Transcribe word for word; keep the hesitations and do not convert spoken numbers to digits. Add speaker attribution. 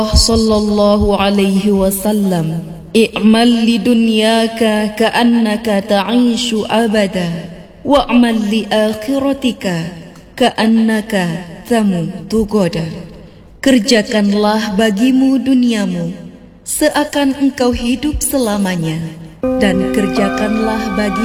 Speaker 1: sallallahu alaihi wasallam, i'mal li dunyaka ka'annaka ta'ishu abada wa'mal li akhiratika ka'annaka tamutu goda. Kerjakanlah bagimu duniamu seakan engkau hidup selamanya, dan kerjakanlah bagi